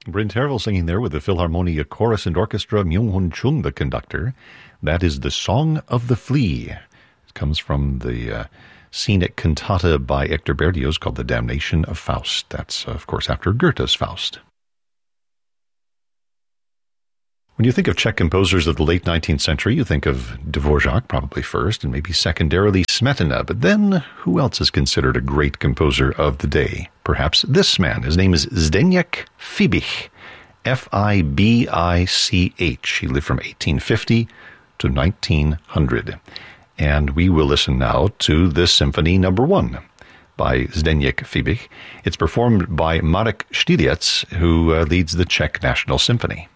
Bryn Tervel singing there with the Philharmonia Chorus and Orchestra, Myung-Hun Chung, the conductor. That is The Song of the Flea. It comes from the scenic cantata by Hector Berlioz called The Damnation of Faust. That's, of course, after Goethe's Faust. When you think of Czech composers of the late 19th century, you think of Dvorak probably first, and maybe secondarily Smetana. But then, who else is considered a great composer of the day? Perhaps this man. His name is Zdeněk Fibich, F-I-B-I-C-H. He lived from 1850 to 1900. And we will listen now to this Symphony No. 1 by Zdeněk Fibich. It's performed by Marek Štýrec, who leads the Czech National Symphony.